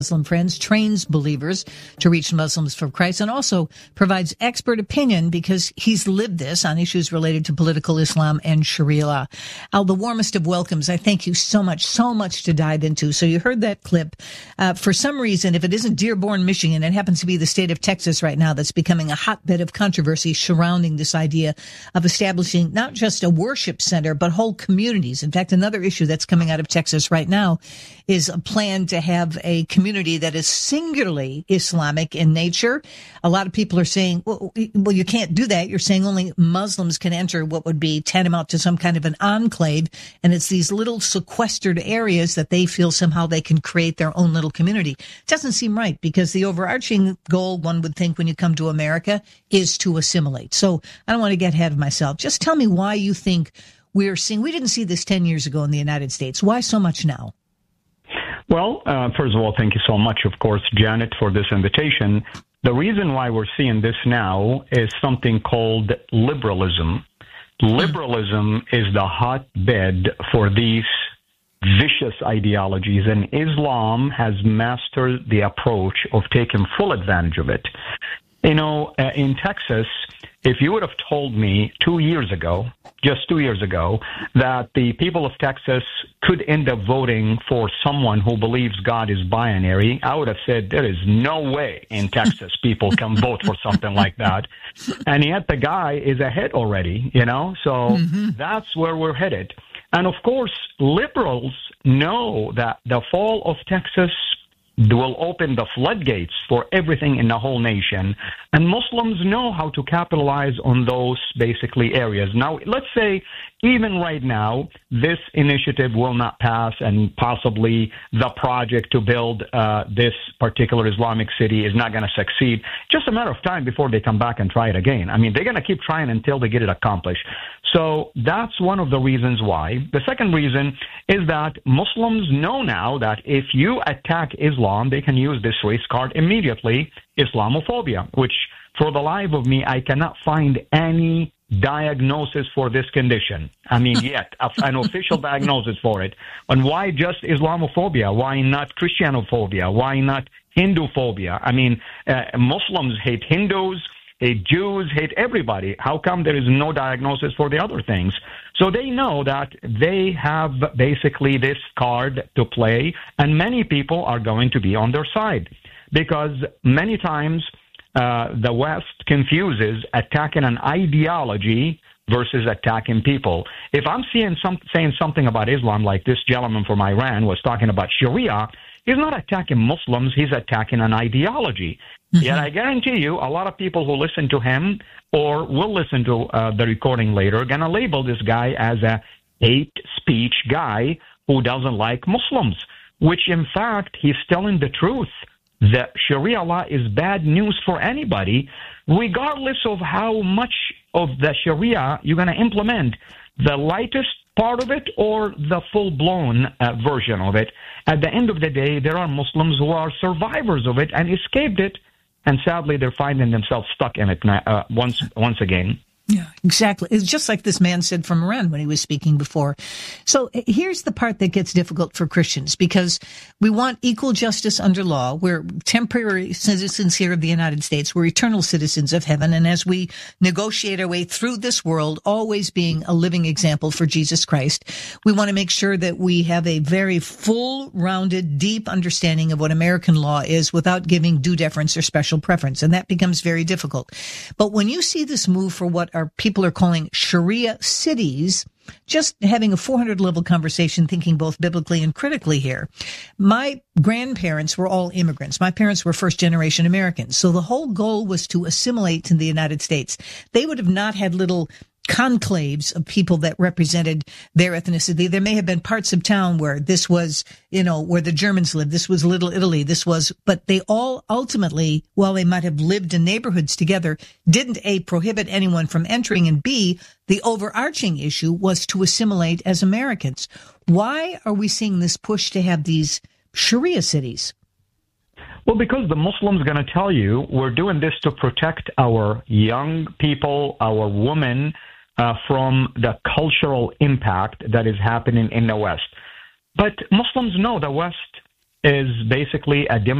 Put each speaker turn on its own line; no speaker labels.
Muslim Friends trains believers to reach Muslims for Christ and also provides expert opinion because he's lived this on issues related to political Islam and Sharia law. Al, the warmest of welcomes. I thank you so much to dive into. So you heard that clip. For some reason, if it isn't Dearborn, Michigan, it happens to be the state of Texas right now that's becoming a hotbed of controversy surrounding this idea of establishing not just a worship center, but whole communities. In fact, another issue that's coming out of Texas right now is a plan to have a community that is singularly Islamic in nature. A lot of people are saying, well, you can't do that. You're saying only Muslims can enter what would be tantamount to some kind of an enclave. And it's these little sequestered areas that they feel somehow they can create their own little community. It doesn't seem right because the overarching goal, one would think when you come to America, is to assimilate. So I don't want to get ahead of myself. Just tell me why you think we didn't see this 10 years ago in the United States. Why so much now?
Well, first of all, thank you so much, of course, Janet, for this invitation. The reason why we're seeing this now is something called liberalism. Liberalism is the hotbed for these vicious ideologies, and Islam has mastered the approach of taking full advantage of it. You know, in Texas, if you would have told me 2 years ago, just 2 years ago, that the people of Texas could end up voting for someone who believes God is binary, I would have said there is no way in Texas people can vote for something like that. And yet the guy is ahead already, you know, so that's where we're headed. And of course, liberals know that the fall of Texas will open the floodgates for everything in the whole nation. And Muslims know how to capitalize on those basically areas. Now, let's say even right now, this initiative will not pass and possibly the project to build this particular Islamic city is not going to succeed. Just a matter of time before they come back and try it again. I mean, they're going to keep trying until they get it accomplished. So that's one of the reasons why. The second reason is that Muslims know now that if you attack Islam, they can use this race card immediately, Islamophobia, which for the life of me, I cannot find any diagnosis for this condition. I mean, yet, an official diagnosis for it. And why just Islamophobia? Why not Christianophobia? Why not Hinduphobia? I mean, Muslims hate Hindus, hate Jews, hate everybody. How come there is no diagnosis for the other things? So they know that they have basically this card to play, and many people are going to be on their side. Because many times the West confuses attacking an ideology versus attacking people. If I'm saying something about Islam, like this gentleman from Iran was talking about Sharia, he's not attacking Muslims, he's attacking an ideology. Yet I guarantee you, a lot of people who listen to him or will listen to the recording later are going to label this guy as a hate speech guy who doesn't like Muslims, which in fact, he's telling the truth. That Sharia law is bad news for anybody, regardless of how much of the Sharia you're going to implement, the lightest part of it or the full-blown version of it. At the end of the day, there are Muslims who are survivors of it and escaped it, and sadly, they're finding themselves stuck in it once again.
Yeah, exactly. It's just like this man said from Iran when he was speaking before. So here's the part that gets difficult for Christians because we want equal justice under law. We're temporary citizens here of the United States. We're eternal citizens of heaven. And as we negotiate our way through this world, always being a living example for Jesus Christ, we want to make sure that we have a very full-rounded, deep understanding of what American law is without giving due deference or special preference. And that becomes very difficult. But when you see this move for what our people are calling Sharia cities, just having a 400-level conversation, thinking both biblically and critically here. My grandparents were all immigrants. My parents were first-generation Americans. So the whole goal was to assimilate to the United States. They would have not had little conclaves of people that represented their ethnicity. There may have been parts of town where this was, where the Germans lived. This was Little Italy. But they all ultimately, while they might have lived in neighborhoods together, didn't A, prohibit anyone from entering, and B, the overarching issue was to assimilate as Americans. Why are we seeing this push to have these Sharia cities?
Well, because the Muslims are going to tell you we're doing this to protect our young people, our women, from the cultural impact that is happening in the West. But Muslims know the West is basically a